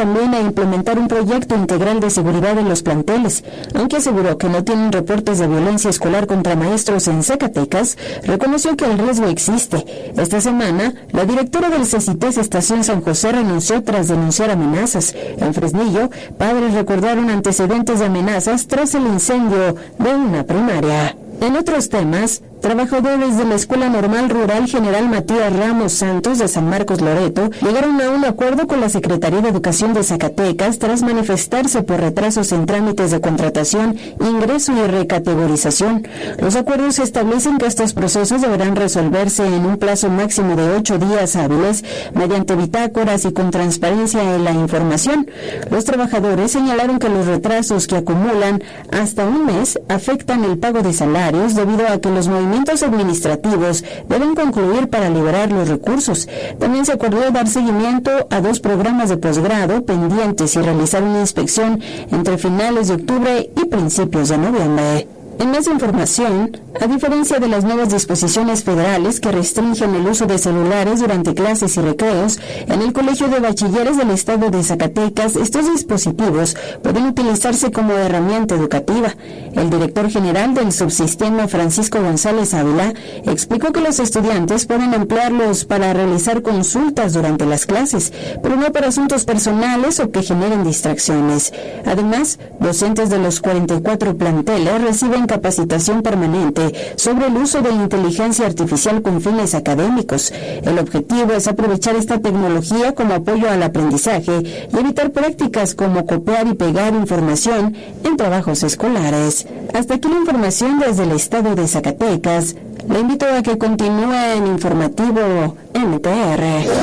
también a implementar un proyecto integral de seguridad en los planteles. Aunque aseguró que no tienen reportes de violencia escolar contra maestros en Zacatecas, reconoció que el riesgo existe. Esta semana, la directora del CECITES Estación San José renunció tras denunciar amenazas. En Fresnillo, padres recordaron antecedentes de amenazas tras el incendio de una primaria. En otros temas, trabajadores de la Escuela Normal Rural General Matías Ramos Santos de San Marcos Loreto llegaron a un acuerdo con la Secretaría de Educación de Zacatecas tras manifestarse por retrasos en trámites de contratación, ingreso y recategorización. Los acuerdos establecen que estos procesos deberán resolverse en un plazo máximo de 8 días hábiles mediante bitácoras y con transparencia en la información. Los trabajadores señalaron que los retrasos que acumulan hasta un mes afectan el pago de salarios debido a que los movimientos administrativos deben concluir para liberar los recursos. También se acordó dar seguimiento a 2 programas de posgrado pendientes y realizar una inspección entre finales de octubre y principios de noviembre. En más información, a diferencia de las nuevas disposiciones federales que restringen el uso de celulares durante clases y recreos, en el Colegio de Bachilleres del Estado de Zacatecas, estos dispositivos pueden utilizarse como herramienta educativa. El director general del subsistema, Francisco González Ávila, explicó que los estudiantes pueden emplearlos para realizar consultas durante las clases, pero no para asuntos personales o que generen distracciones. Además, docentes de los 44 planteles reciben capacitación permanente sobre el uso de inteligencia artificial con fines académicos. El objetivo es aprovechar esta tecnología como apoyo al aprendizaje y evitar prácticas como copiar y pegar información en trabajos escolares. Hasta aquí la información desde el estado de Zacatecas. Le invito a que continúe en Informativo NTR.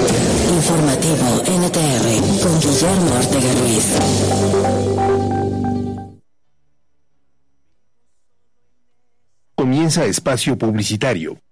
Informativo NTR con Guillermo Ortega Ruiz. Comienza espacio publicitario.